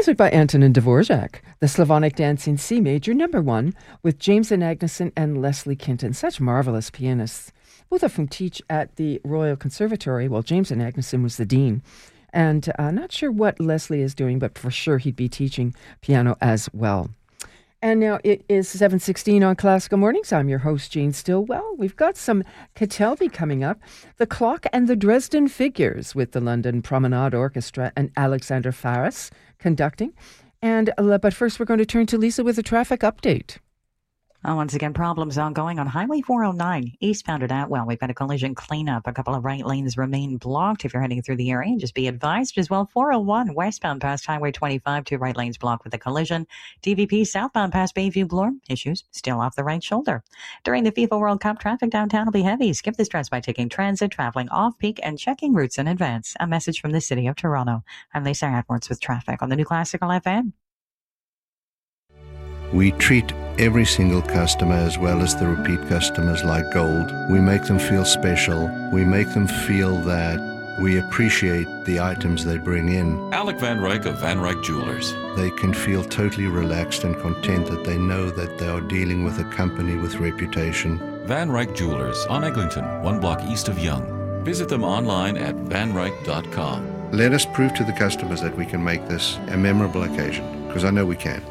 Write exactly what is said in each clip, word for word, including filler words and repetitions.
Music by Antonin Dvorak, the Slavonic Dance in C Major, number one, with James Agneson and Leslie Kinton, such marvelous pianists. Both of whom teach at the Royal Conservatory. Well, James Agneson was the dean. And uh, not sure what Leslie is doing, but for sure he'd be teaching piano as well. And now it is seven sixteen on Classical Mornings. I'm your host, Jane Stillwell. We've got some Catelby coming up. The Clock and the Dresden Figures with the London Promenade Orchestra and Alexander Faris conducting. And uh, But first, we're going to turn to Lisa with a traffic update. Oh, once again, problems ongoing on Highway four oh nine, eastbound at Atwell. We've got a collision cleanup. A couple of right lanes remain blocked if you're heading through the area. Just be advised as well. four oh one, westbound past Highway twenty-five, two right lanes blocked with a collision. D V P southbound past Bayview Bloor, issues still off the right shoulder. During the FIFA World Cup, traffic downtown will be heavy. Skip the stress by taking transit, traveling off-peak, and checking routes in advance. A message from the City of Toronto. I'm Lisa Atwards with traffic on the New Classical F M. We treat every single customer as well as the repeat customers like gold. We make them feel special. We make them feel that we appreciate the items they bring in. Alec Van Ryk of Van Ryk Jewelers. They can feel totally relaxed and content that they know that they are dealing with a company with reputation. Van Ryk Jewelers on Eglinton, one block east of Yonge. Visit them online at van ryk dot com. Let us prove to the customers that we can make this a memorable occasion, because I know we can.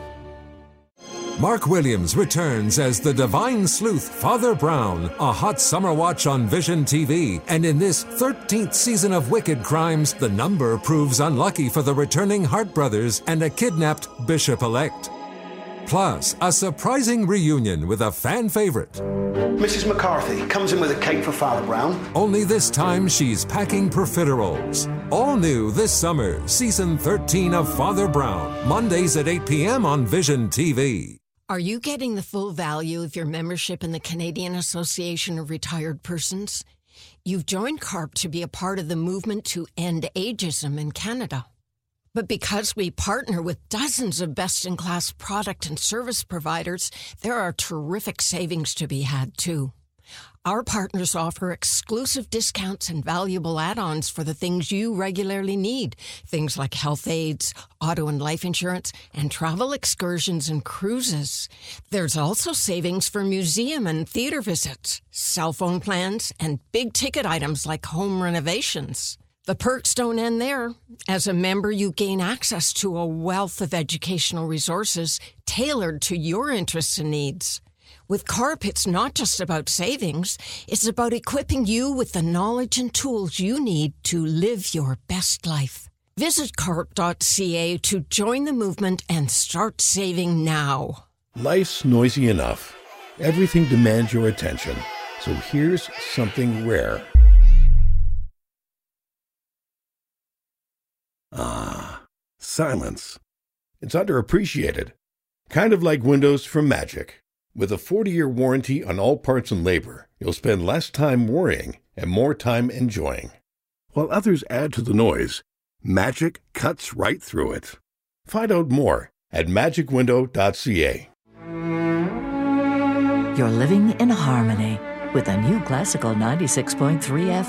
Mark Williams returns as the divine sleuth Father Brown, a hot summer watch on Vision T V. And in this thirteenth season of Wicked Crimes, the number proves unlucky for the returning Hart brothers and a kidnapped bishop-elect. Plus, a surprising reunion with a fan favorite. Missus McCarthy comes in with a cake for Father Brown. Only this time she's packing profiteroles. All new this summer, season thirteen of Father Brown, Mondays at eight p.m. on Vision T V. Are you getting the full value of your membership in the Canadian Association of Retired Persons? You've joined CARP to be a part of the movement to end ageism in Canada. But because we partner with dozens of best-in-class product and service providers, there are terrific savings to be had, too. Our partners offer exclusive discounts and valuable add-ons for the things you regularly need. Things like health aids, auto and life insurance, and travel excursions and cruises. There's also savings for museum and theater visits, cell phone plans, and big-ticket items like home renovations. The perks don't end there. As a member, you gain access to a wealth of educational resources tailored to your interests and needs. With CARP, it's not just about savings. It's about equipping you with the knowledge and tools you need to live your best life. Visit carp dot c a to join the movement and start saving now. Life's noisy enough. Everything demands your attention. So here's something rare. Ah, silence. It's underappreciated. Kind of like Windows from Magic. With a forty-year warranty on all parts and labor, you'll spend less time worrying and more time enjoying. While others add to the noise, Magic cuts right through it. Find out more at magic window dot c a. You're living in harmony with a new Classical ninety-six point three F